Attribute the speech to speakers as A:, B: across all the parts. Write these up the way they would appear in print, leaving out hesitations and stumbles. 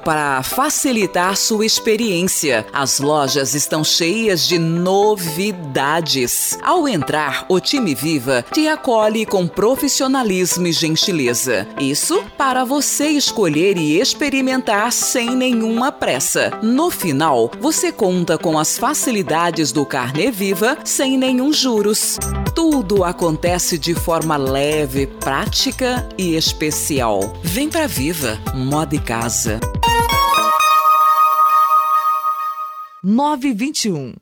A: Para facilitar sua experiência, as lojas estão cheias de novidades. Ao entrar, o time Viva te acolhe com profissionalismo e gentileza. Isso para você escolher e experimentar sem nenhuma pressa. No final, você conta com as facilidades do Carnê Viva sem nenhum juros. Tudo acontece de forma leve, prática e especial. Vem pra Viva, moda e casa.
B: 9h21.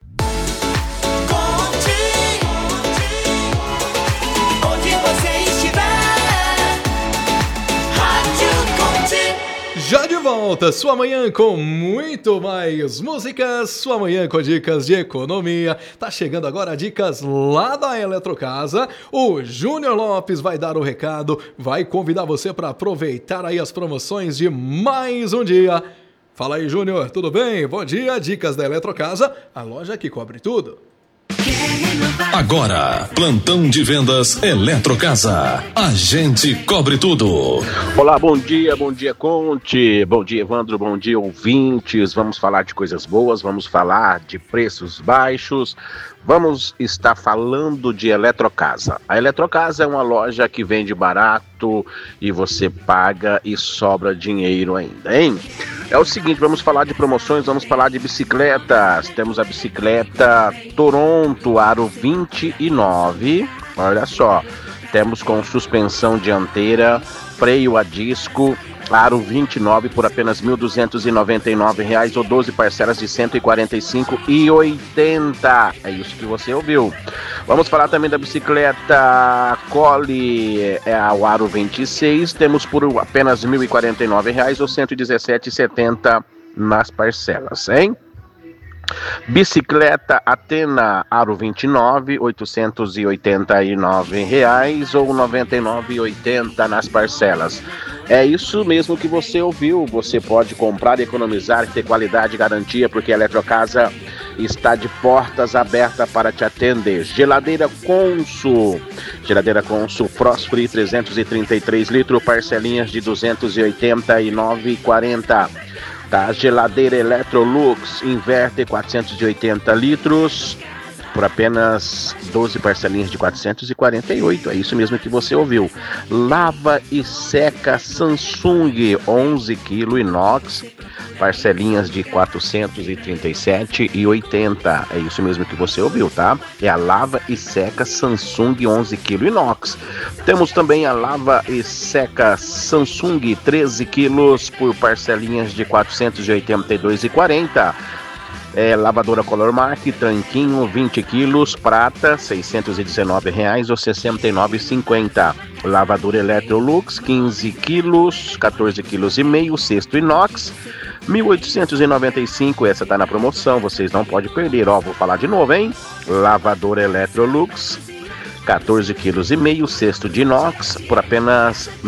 C: Já de volta, sua manhã com muito mais músicas, sua manhã com dicas de economia. Tá chegando agora dicas lá da Eletrocasa. O Júnior Lopes vai dar o recado, vai convidar você para aproveitar aí as promoções de mais um dia. Fala aí, Júnior, tudo bem? Bom dia, dicas da Eletrocasa, a loja que cobre tudo.
D: Agora, plantão de vendas Eletrocasa. A gente cobre tudo.
E: Olá, bom dia Conte, bom dia Evandro, bom dia ouvintes. Vamos falar de coisas boas, vamos falar de preços baixos, vamos estar falando de Eletrocasa. A Eletrocasa é uma loja que vende barato e você paga e sobra dinheiro ainda, hein? É o seguinte, vamos falar de promoções, vamos falar de bicicletas. Temos a bicicleta Toronto Aro 29, olha só, temos com suspensão dianteira, freio a disco, Aro 29 por apenas R$ 1.299 ou 12 parcelas de R$ 145,80. É isso que você ouviu. Vamos falar também da bicicleta Collie, o Aro 26. Temos por apenas R$ 1.049 ou R$ 117,70 nas parcelas, hein? Bicicleta Athena Aro 29, R$ 889 ou R$ 99,80 nas parcelas. É isso mesmo que você ouviu. Você pode comprar, economizar e ter qualidade e garantia, porque a Eletrocasa está de portas abertas para te atender. Geladeira Consul Frost Free 333 litros, parcelinhas de R$ 289,40. Tá? Geladeira Electrolux Inverter 480 litros por apenas 12 parcelinhas de 448. É isso mesmo que você ouviu. Lava e seca Samsung 11 kg inox, parcelinhas de 437,80. É isso mesmo que você ouviu, tá? É a lava e seca Samsung 11 kg inox. Temos também a lava e seca Samsung 13 quilos por parcelinhas de 482,40. Lavadora Color Mark Tranquinho 20 quilos, prata, R$ 619 ou R$ 69,50. Lavadora Electrolux 15 quilos, 14 quilos e meio, cesto inox, R$ 1.895. Essa tá na promoção, vocês não podem perder. Ó, vou falar de novo, hein? Lavadora Electrolux 14 quilos e meio, cesto de inox por apenas R$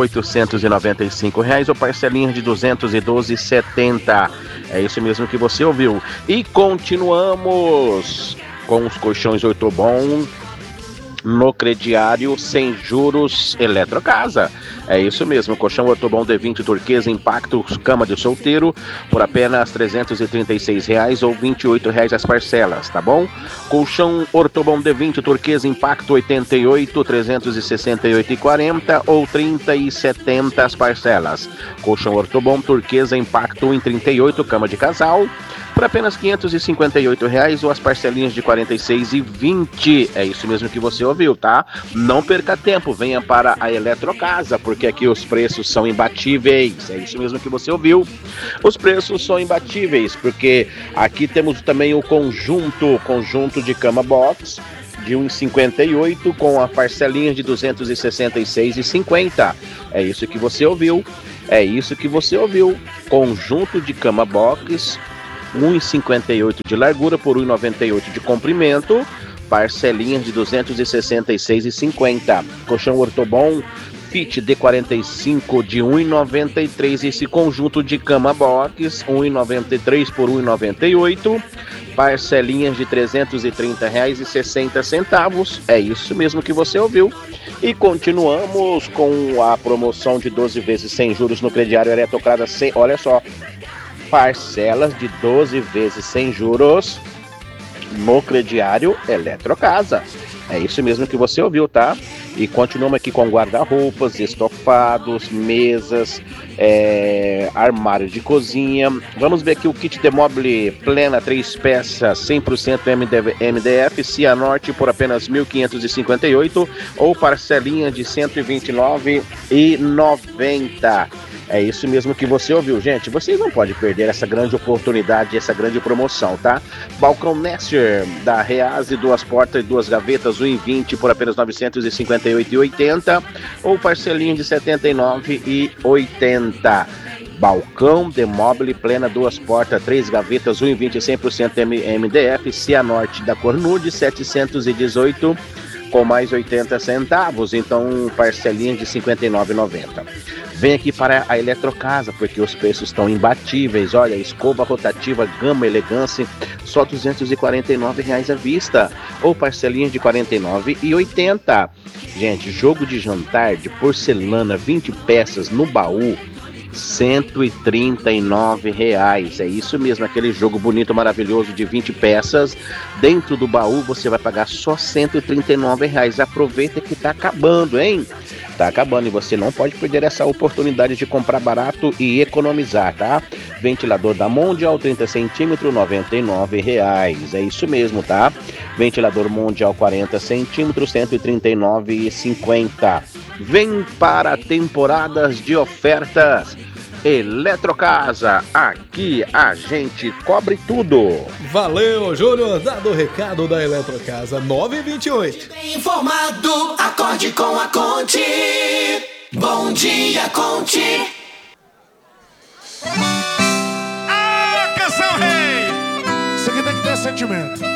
E: 1.895 ou parcelinhas de R$ 212,70. É isso mesmo que você ouviu. E continuamos com os colchões Ortobon no crediário sem juros Eletrocasa. É isso mesmo, colchão Ortobon D20 turquesa Impacto cama de solteiro por apenas R$ 336 ou R$ 28 as parcelas, tá bom? Colchão Ortobon D20 turquesa Impacto 88, R$ 368,40 ou R$ 30,70 as parcelas. Colchão Ortobon turquesa Impacto em 38, cama de casal, por apenas R$ 558 ou as parcelinhas de R$ 46,20. É isso mesmo que você ouviu, tá? Não perca tempo, venha para a Eletrocasa, porque aqui os preços são imbatíveis. É isso mesmo que você ouviu. Os preços são imbatíveis, porque aqui temos também o conjunto de cama box de 1,58 com a parcelinha de R$ 266,50. É isso que você ouviu. É isso que você ouviu. Conjunto de cama box 1,58 de largura por 1,98 de comprimento, parcelinhas de R$ 266,50. Colchão Ortobon Fit D45 de 1,93. Esse conjunto de cama box 1,93 por 1,98, parcelinhas de R$ 330,60. É isso mesmo que você ouviu. E continuamos com a promoção de 12 vezes sem juros no crediário Eletrocasa. Olha só, parcelas de 12 vezes sem juros no crediário Eletrocasa. É isso mesmo que você ouviu, tá? E continuamos aqui com guarda-roupas, estofados, mesas, armário de cozinha. Vamos ver aqui o kit de mobile plena 3 peças, 100% MDF, Cianorte por apenas R$ 1.558 ou parcelinha de R$ 129,90. É isso mesmo que você ouviu, gente. Vocês não podem perder essa grande oportunidade, essa grande promoção, tá? Balcão Nestor da Rease, 2 portas e 2 gavetas, 1,20 por apenas R$ 958,80 ou parcelinha de R$ 79,80. Balcão de mobile plena, 2 portas, 3 gavetas, 1,20 100% MDF, Cianorte da cor nude, 718 com mais 80 centavos, então parcelinha de R$ 59,90. Vem aqui para a Eletrocasa, porque os preços estão imbatíveis. Olha, escova rotativa Gama Elegância, só R$ 249,00 à vista, ou parcelinha de R$ 49,80. Gente, jogo de jantar de porcelana, 20 peças no baú, R$ 139,00. É isso mesmo, aquele jogo bonito, maravilhoso de 20 peças. Dentro do baú você vai pagar só R$ 139,00. Aproveita que tá acabando, hein? Tá acabando e você não pode perder essa oportunidade de comprar barato e economizar, tá? Ventilador da Mondial 30 centímetros, R$ 99,00. É isso mesmo, tá? Ventilador Mondial 40 centímetros, R$ 139,50. Vem para temporadas de ofertas Eletrocasa, aqui a gente cobre tudo.
C: Valeu, Júnior, dado o recado da Eletrocasa, 9h28.
B: Bem informado, acorde com a Conte. Bom dia, Conte.
F: Ah, canção rei! Isso aqui tem que ter sentimento.